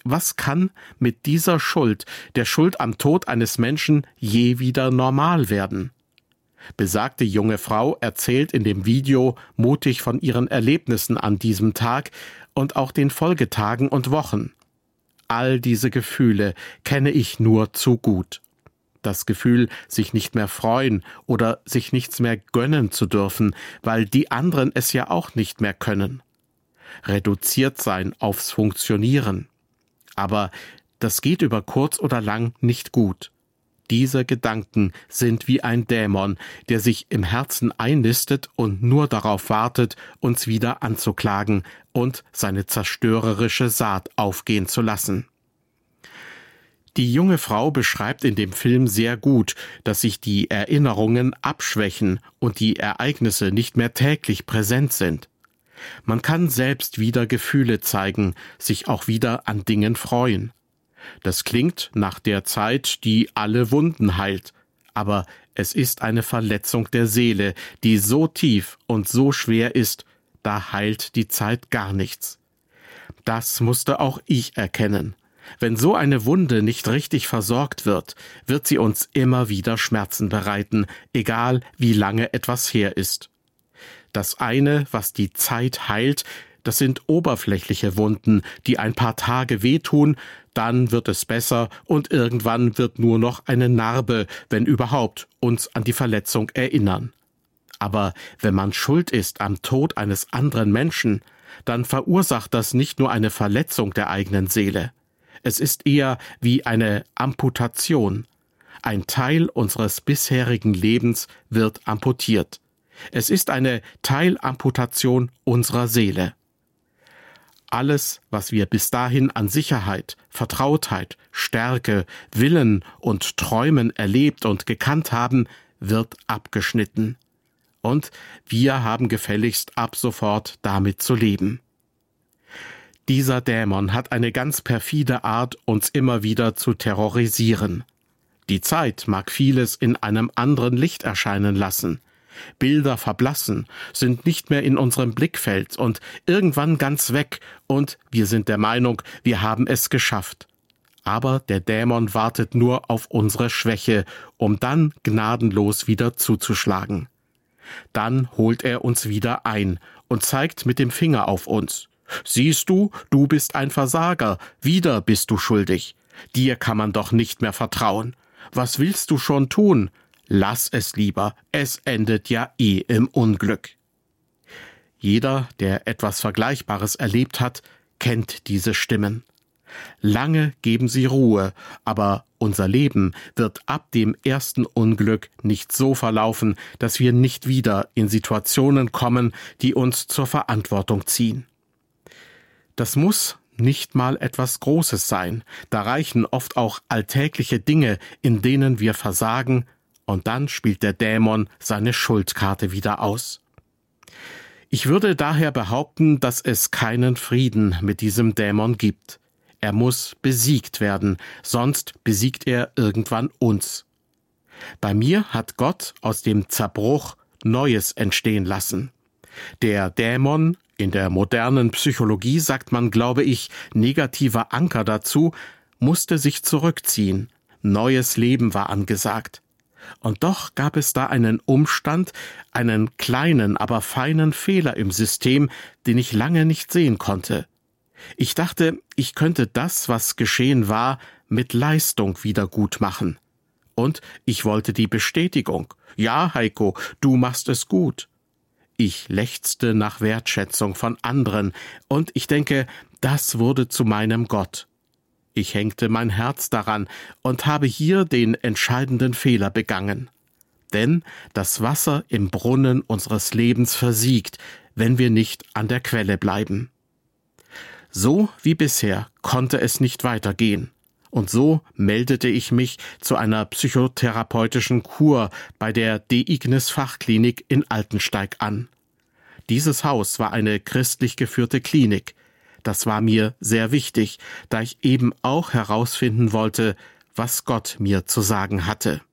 Was kann mit dieser Schuld, der Schuld am Tod eines Menschen, je wieder normal werden? Besagte junge Frau erzählt in dem Video mutig von ihren Erlebnissen an diesem Tag und auch den Folgetagen und Wochen. All diese Gefühle kenne ich nur zu gut. Das Gefühl, sich nicht mehr freuen oder sich nichts mehr gönnen zu dürfen, weil die anderen es ja auch nicht mehr können. Reduziert sein aufs Funktionieren. Aber das geht über kurz oder lang nicht gut. Diese Gedanken sind wie ein Dämon, der sich im Herzen einnistet und nur darauf wartet, uns wieder anzuklagen und seine zerstörerische Saat aufgehen zu lassen. Die junge Frau beschreibt in dem Film sehr gut, dass sich die Erinnerungen abschwächen und die Ereignisse nicht mehr täglich präsent sind. Man kann selbst wieder Gefühle zeigen, sich auch wieder an Dingen freuen. Das klingt nach der Zeit, die alle Wunden heilt, aber es ist eine Verletzung der Seele, die so tief und so schwer ist, da heilt die Zeit gar nichts. Das musste auch ich erkennen. Wenn so eine Wunde nicht richtig versorgt wird, wird sie uns immer wieder Schmerzen bereiten, egal wie lange etwas her ist. Das eine, was die Zeit heilt, das sind oberflächliche Wunden, die ein paar Tage wehtun, dann wird es besser und irgendwann wird nur noch eine Narbe, wenn überhaupt, uns an die Verletzung erinnern. Aber wenn man schuld ist am Tod eines anderen Menschen, dann verursacht das nicht nur eine Verletzung der eigenen Seele. Es ist eher wie eine Amputation. Ein Teil unseres bisherigen Lebens wird amputiert. Es ist eine Teilamputation unserer Seele. Alles, was wir bis dahin an Sicherheit, Vertrautheit, Stärke, Willen und Träumen erlebt und gekannt haben, wird abgeschnitten. Und wir haben gefälligst ab sofort damit zu leben. Dieser Dämon hat eine ganz perfide Art, uns immer wieder zu terrorisieren. Die Zeit mag vieles in einem anderen Licht erscheinen lassen. Bilder verblassen, sind nicht mehr in unserem Blickfeld und irgendwann ganz weg und wir sind der Meinung, wir haben es geschafft. Aber der Dämon wartet nur auf unsere Schwäche, um dann gnadenlos wieder zuzuschlagen. Dann holt er uns wieder ein und zeigt mit dem Finger auf uns. Siehst du, du bist ein Versager, wieder bist du schuldig. Dir kann man doch nicht mehr vertrauen. Was willst du schon tun? Lass es lieber, es endet ja eh im Unglück. Jeder, der etwas Vergleichbares erlebt hat, kennt diese Stimmen. Lange geben sie Ruhe, aber unser Leben wird ab dem ersten Unglück nicht so verlaufen, dass wir nicht wieder in Situationen kommen, die uns zur Verantwortung ziehen. Das muss nicht mal etwas Großes sein, da reichen oft auch alltägliche Dinge, in denen wir versagen, und dann spielt der Dämon seine Schuldkarte wieder aus. Ich würde daher behaupten, dass es keinen Frieden mit diesem Dämon gibt. Er muss besiegt werden, sonst besiegt er irgendwann uns. Bei mir hat Gott aus dem Zerbruch Neues entstehen lassen. Der Dämon, in der modernen Psychologie sagt man, glaube ich, negativer Anker dazu, musste sich zurückziehen. Neues Leben war angesagt. Und doch gab es da einen Umstand, einen kleinen, aber feinen Fehler im System, den ich lange nicht sehen konnte. Ich dachte, ich könnte das, was geschehen war, mit Leistung wieder gut machen. Und ich wollte die Bestätigung. Ja, Heiko, du machst es gut. Ich lechzte nach Wertschätzung von anderen und ich denke, das wurde zu meinem Gott. Ich hängte mein Herz daran und habe hier den entscheidenden Fehler begangen. Denn das Wasser im Brunnen unseres Lebens versiegt, wenn wir nicht an der Quelle bleiben. So wie bisher konnte es nicht weitergehen. Und so meldete ich mich zu einer psychotherapeutischen Kur bei der De Ignis Fachklinik in Altensteig an. Dieses Haus war eine christlich geführte Klinik. Das war mir sehr wichtig, da ich eben auch herausfinden wollte, was Gott mir zu sagen hatte.